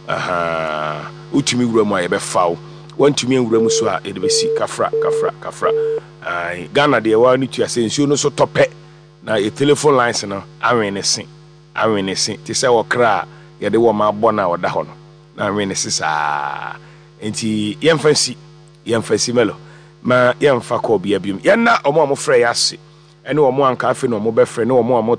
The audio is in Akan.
utumi wura mu a yɛbɛfaw wantumi nwura mu so a yɛde bɛsi kafra Ghana de wa no tua sɛ nsuo no so tɔpɛ na e telephone lines no awen ne se te sɛ wɔkra yɛde wɔ ma abɔ na wɔda hɔ no na awen ne se saa enti yɛmfa si melo ma yɛmfa kɔ bia biom yɛna ɔmo frɛ yɛase ɛne ɔmo anka afi no ɔmo bɛfrɛ ne ɔmo